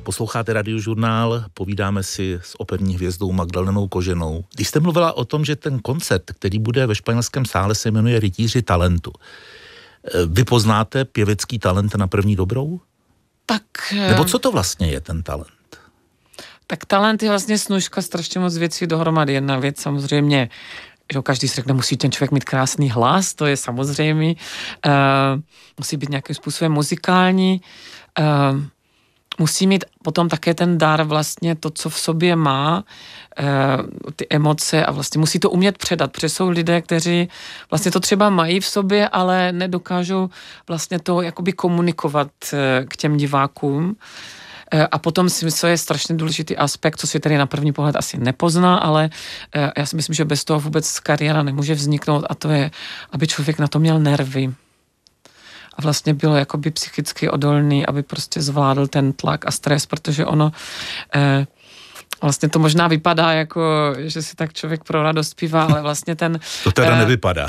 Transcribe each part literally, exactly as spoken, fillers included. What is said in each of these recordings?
Posloucháte Radiožurnál, povídáme si s operní hvězdou Magdalenou Koženou. Když jste mluvila o tom, že ten koncert, který bude ve Španělském sále, se jmenuje Rytíři talentu. Vy poznáte pěvecký talent na první dobrou? Tak... Nebo co to vlastně je ten talent? Tak talent je vlastně snůžka strašně moc věcí dohromady. Jedna věc samozřejmě, že každý si řekne, musí ten člověk mít krásný hlas, to je samozřejmý. Uh, musí být nějakým způsobem muzikální. Uh, musí mít potom také ten dar vlastně to, co v sobě má, uh, ty emoce a vlastně musí to umět předat, protože jsou lidé, kteří vlastně to třeba mají v sobě, ale nedokážou vlastně to jakoby komunikovat uh, k těm divákům. A potom si myslím, že je strašně důležitý aspekt, co si tady na první pohled asi nepozná, ale já si myslím, že bez toho vůbec kariéra nemůže vzniknout a to je, aby člověk na to měl nervy. A vlastně bylo jakoby psychicky odolný, aby prostě zvládl ten tlak a stres, protože ono eh, vlastně to možná vypadá jako, že si tak člověk pro radost zpívá, ale vlastně ten... To teda eh, nevypadá.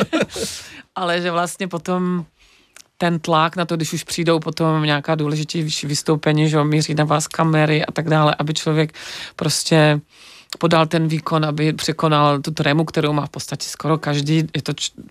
Ale že vlastně potom ten tlak na to, když už přijdou potom nějaká důležitější vystoupení, že míří na vás kamery a tak dále, aby člověk prostě podal ten výkon, aby překonal tu trému, kterou má v podstatě skoro každý. Je to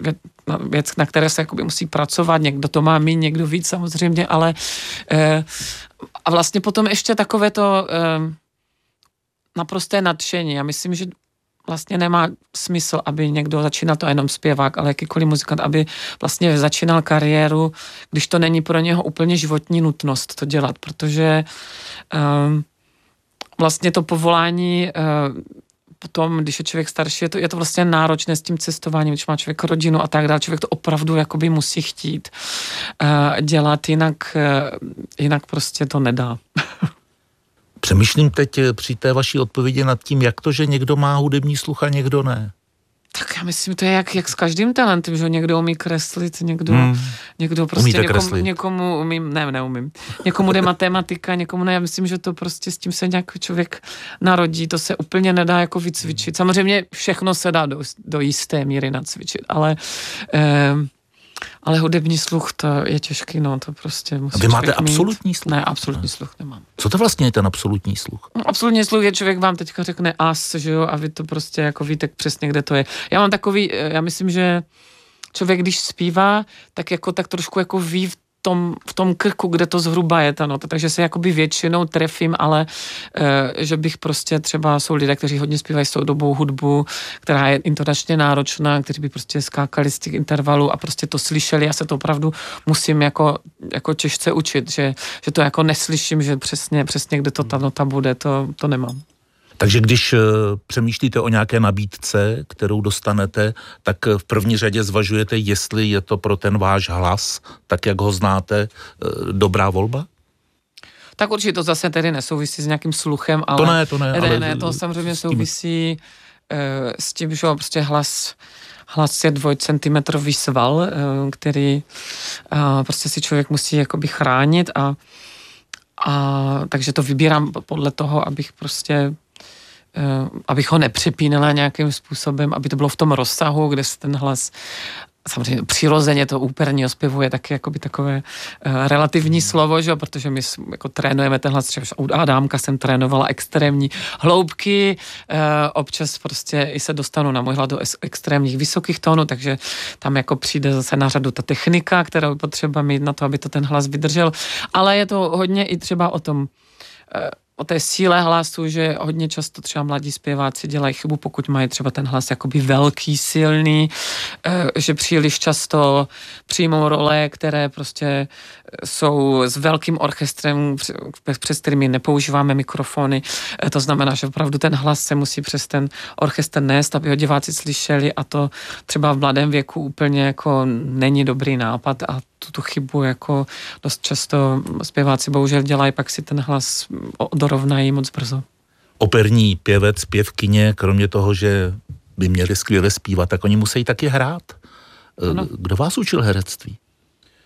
věc, na které se jakoby musí pracovat, někdo to má míň, někdo víc samozřejmě, ale eh, a vlastně potom ještě takové to eh, naprosté nadšení. Já myslím, že vlastně nemá smysl, aby někdo začínal to jenom zpěvák, ale jakýkoliv muzikant, aby vlastně začínal kariéru, když to není pro něho úplně životní nutnost to dělat, protože um, vlastně to povolání uh, potom, když je člověk starší, je to, je to vlastně náročné s tím cestováním, když má člověk rodinu a tak dále, člověk to opravdu jakoby musí chtít uh, dělat, jinak, uh, jinak prostě to nedá. Přemýšlím teď při té vaší odpovědi nad tím, jak to, že někdo má hudební sluch a někdo ne. Tak já myslím, to je jak, jak s každým talentem, že někdo umí kreslit, někdo, hmm. někdo prostě Umíte někomu, kreslit? někomu umím, ne, neumím. Někomu jde matematika, někomu ne. Já myslím, že to prostě s tím se nějaký člověk narodí, to se úplně nedá jako vycvičit. Samozřejmě všechno se dá do, do jisté míry nacvičit, ale... Eh, ale hudební sluch, to je těžký, no, to prostě musí. A vy máte mít. absolutní sluch? Ne, absolutní sluch nemám. Co to vlastně je ten absolutní sluch? No, absolutní sluch je, člověk vám teďka řekne as, že jo, a vy to prostě jako víte přesně, kde to je. Já mám takový, já myslím, že člověk, když zpívá, tak jako tak trošku jako ví v tom, v tom krku, kde to zhruba je ta nota, takže se jakoby většinou trefím, ale e, že bych prostě třeba, jsou lidé, kteří hodně zpívají soudobou hudbu, která je intonačně náročná, kteří by prostě skákali z těch intervalů a prostě to slyšeli, já se to opravdu musím jako, jako těžce učit, že, že to jako neslyším, že přesně, přesně kde to ta nota bude, to, to nemám. Takže když přemýšlíte o nějaké nabídce, kterou dostanete, tak v první řadě zvažujete, jestli je to pro ten váš hlas, tak jak ho znáte, dobrá volba? Tak určitě to zase tedy nesouvisí s nějakým sluchem, ale... To ne, to ne. Ne, ale ne, to samozřejmě souvisí uh, s tím, že prostě hlas... Hlas je dvojcentimetrový sval, uh, který uh, prostě si člověk musí jakoby chránit a, a takže to vybírám podle toho, abych prostě Uh, abych ho nepřepínala nějakým způsobem, aby to bylo v tom rozsahu, kde se ten hlas, samozřejmě přirozeně to úperního zpěvu je taky jakoby takové uh, relativní slovo, že? Protože my jako trénujeme ten hlas, třeba u Adámka jsem trénovala extrémní hloubky, uh, občas prostě i se dostanu na můj hlas do extrémních vysokých tónů, takže tam jako přijde zase na řadu ta technika, kterou potřeba mít na to, aby to ten hlas vydržel, ale je to hodně i třeba o tom, uh, o té síle hlasu, že hodně často třeba mladí zpěváci dělají chybu, pokud mají třeba ten hlas jakoby velký, silný, že příliš často přijmou role, které prostě jsou s velkým orchestrem, přes kterými nepoužíváme mikrofony. To znamená, že opravdu ten hlas se musí přes ten orchestr nést, aby ho diváci slyšeli a to třeba v mladém věku úplně jako není dobrý nápad a tuto chybu jako dost často zpěváci bohužel dělají, pak si ten hlas dorovnají moc brzo. Operní pěvec, pěvkyně, kromě toho, že by měli skvěle zpívat, tak oni musí taky hrát. Ano. Kdo vás učil herectví?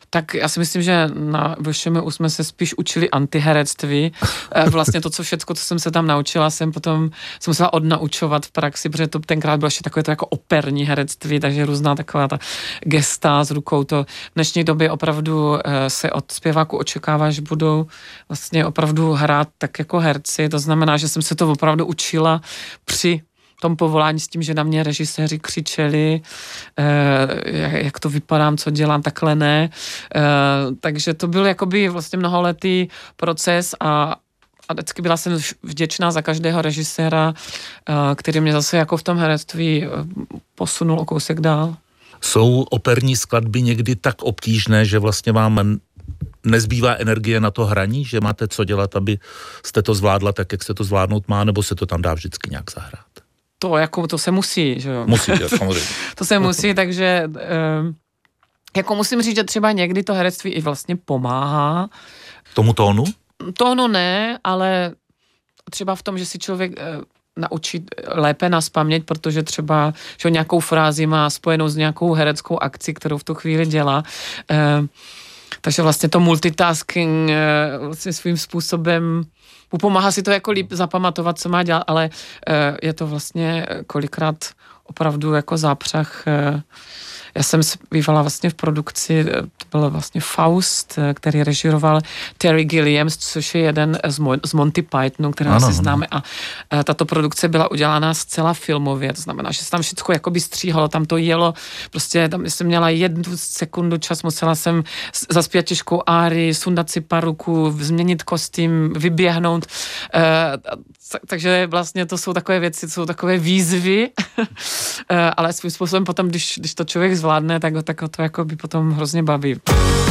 Tak já si myslím, že na V Š M U jsme se spíš učili antiherectví. Vlastně to, co všecko, co jsem se tam naučila, jsem potom jsem musela odnaučovat v praxi, protože to tenkrát bylo ještě takové to jako operní herectví, takže různá taková ta gesta s rukou. To v dnešní době opravdu se od zpěváků očekává, že budou vlastně opravdu hrát tak jako herci. To znamená, že jsem se to opravdu učila při tom povolání s tím, že na mě režiséři křičeli, eh, jak to vypadám, co dělám, takhle ne. Eh, takže to byl jakoby vlastně mnoholetý proces a, a vždycky byla jsem vděčná za každého režiséra, eh, který mě zase jako v tom herectví posunul o kousek dál. Jsou operní skladby někdy tak obtížné, že vlastně vám nezbývá energie na to hraní, že máte co dělat, aby jste to zvládla tak, jak se to zvládnout má, nebo se to tam dá vždycky nějak zahrát? To jako, to se musí, že jo? Musí, samozřejmě. To se musí, takže eh, jako musím říct, že třeba někdy to herectví i vlastně pomáhá. Tomu tónu? Tónu ne, ale třeba v tom, že si člověk eh, naučí lépe nazpaměť, protože třeba že nějakou frázi má spojenou s nějakou hereckou akcí, kterou v tu chvíli dělá. Eh, takže vlastně to multitasking eh, vlastně svým způsobem pomáhá si to jako líp zapamatovat, co má dělat, ale eh, je to vlastně kolikrát opravdu jako zápřah. Eh, já jsem bývala vlastně v produkci, to byl vlastně Faust, který režíroval Terry Gilliam, což je jeden z, Mo- z Monty Pythonu, kterého si známe a eh, tato produkce byla udělána zcela filmově, to znamená, že se tam všechno jakoby stříhalo, tam to jelo, prostě tam jsem měla jednu sekundu čas, musela jsem zaspět těžkou árii, sundat si paruku, změnit kostým, vyběhnout, eh, takže vlastně to jsou takové věci, jsou takové výzvy, ale svým způsobem potom, když, když to člověk zvládne, tak, tak to jako by potom hrozně baví.